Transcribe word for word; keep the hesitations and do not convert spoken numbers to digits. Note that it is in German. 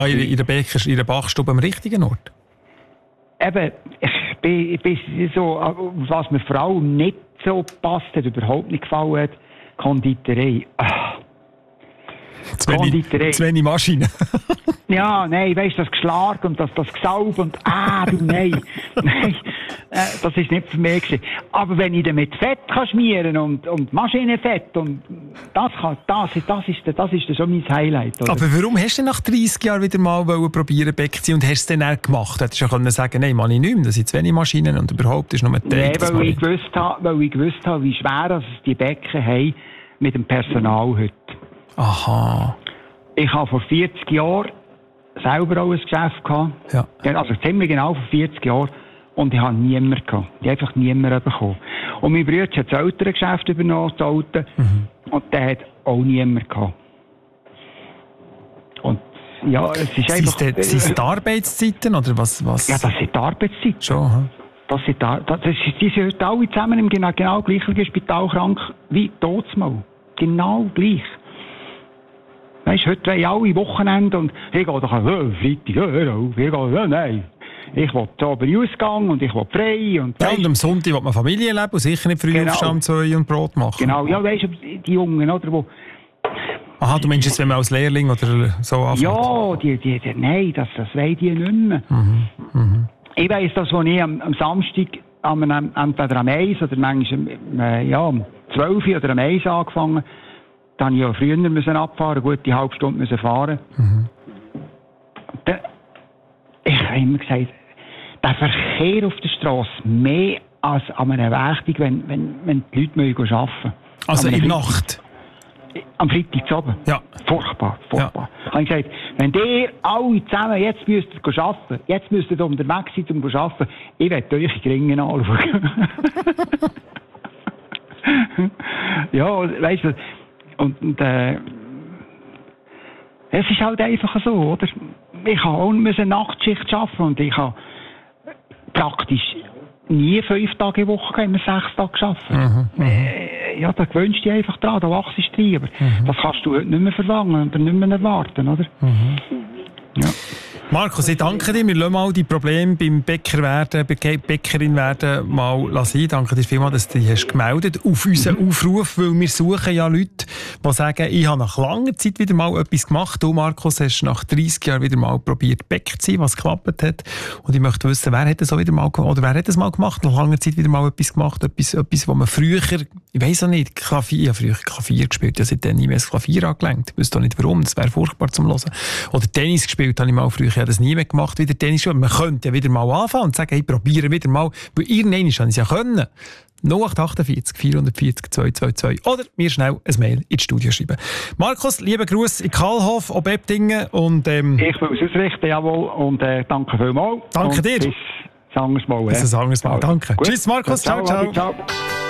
in der, Bäcker, in der Backstube am richtigen Ort? Eben, ich bin, ich bin so, was mir vor allem nicht so passt, hat überhaupt nicht gefallen hat, Konditorei. Ah. Zu wenig, zu wenig Maschinen. Ja, nein, weisst du, das Geschlag und das, das Gesaub und ah, du, nein. Nein, äh, das ist nicht für mich gewesen. Aber wenn ich dann mit Fett kann schmieren und, und Maschinenfett und das kann, das, das ist, das ist schon mein Highlight. Oder? Aber warum hast du nach dreissig Jahren wieder mal probieren Bäcker zu sein und hast es dann auch gemacht? Hättest du ja können sagen, nein, mache ich nicht mehr, das sind zu wenig Maschinen und überhaupt ist nur ein Teig. Nein, weil ich, gewusst habe, weil ich gewusst habe, wie schwer es die Bäcker haben mit dem Personal heute. Aha. Ich habe vor vierzig Jahren selber auch ein Geschäft gehabt. Ja. Also ziemlich genau vor vierzig Jahren. Und ich habe niemanden gehabt. Ich habe einfach niemanden bekommen. Und mein Bruder hat das ältere Geschäft übernommen, das alte. Mhm. Und der hat auch niemanden gehabt. Und ja, es ist einfach... Sind es die, die Arbeitszeiten oder was, was? Ja, das sind die Arbeitszeiten. Schon, aha. Das sind, das, das ist, die sind heute alle zusammen im genau, genau gleichen Spital krank wie Todsmal. Genau gleich. Weißt du, heute wollen alle Wochenende und ich gehe doch an oh, Freitag, hör auf, ich gehe, oh, nein. Ich will sauber Ausgang und ich will frei. Und, ja, und am Sonntag will man Familie leben und sicher nicht früh genau. aufstehen, Zeug und Brot machen. Genau, ja, weißt du, die Jungen, oder, wo... Aha, du meinst jetzt, wenn man als Lehrling oder so anfängt? Ja, die, die, die, nein, das, das wollen die nicht mehr. Mhm. Mhm. Ich weiss, dass, als ich am, am Samstag am, entweder am eins oder manchmal äh, ja, um zwölf oder am eins angefangen. Dann musste ich ja früher müssen abfahren, gut die halbe Stunde müssen fahren. Mhm. Da, ich habe immer gesagt, der Verkehr auf der Straße mehr als an einer Wächtung, wenn, wenn, wenn die Leute arbeiten müssen. Also in der Nacht? Am Freitag oben. Ja. Furchtbar, furchtbar. Ja. Ich habe gesagt, wenn ihr alle zusammen jetzt müsstet arbeiten, jetzt müsstet ihr unterwegs sein, um zu arbeiten, ich werde eure Gringen anschauen. Ja, weißt du, und, und äh, es ist halt einfach so, oder? Ich habe auch eine Nachtschicht arbeiten und ich habe praktisch nie fünf Tage in der Woche, immer sechs Tage gearbeitet. Mhm, äh, ja, da gewöhnst du dich einfach dran, da wachst du drin, aber mhm. das kannst du heute nicht mehr verlangen oder nicht mehr erwarten, oder? Mhm. Ja. Markus, ich danke dir. Wir lassen mal die Probleme beim Bäcker werden, Bäckerin werden mal lassen. Danke dir vielmals, dass du dich hast gemeldet auf unseren Aufruf, weil wir suchen ja Leute, die sagen, ich habe nach langer Zeit wieder mal etwas gemacht. Du, Markus, hast nach dreissig Jahren wieder mal probiert, Bäcker zu sein, was geklappt hat. Und ich möchte wissen, wer hat das auch wieder mal gemacht, oder wer hat das mal gemacht, nach langer Zeit wieder mal etwas gemacht, etwas, etwas, was man früher, ich weiss auch nicht, Klavier, ich habe früher Klavier gespielt, ich habe seitdem nie mehr das Klavier angelenkt. Ich wüsste auch nicht warum, das wäre furchtbar zum Hören. Oder Tennis gespielt habe ich mal früher, ich habe das nie mehr gemacht, wieder Tennis. Man könnte ja wieder mal anfangen und sagen, hey, probiere wieder mal, weil irgendwann habe ich es ja können. null acht acht vier vier vier vier zwei zwei zwei oder mir schnell ein Mail ins Studio schreiben. Markus, lieben Gruß in Karlhof, ob Ebdingen und ähm, ich will es ausrichten, jawohl, und äh, danke vielmals. Danke und dir. Bis ein anderes Mal. Bis ein anderes Mal, danke. Gut. Tschüss Markus, ciao, ciao. ciao. ciao.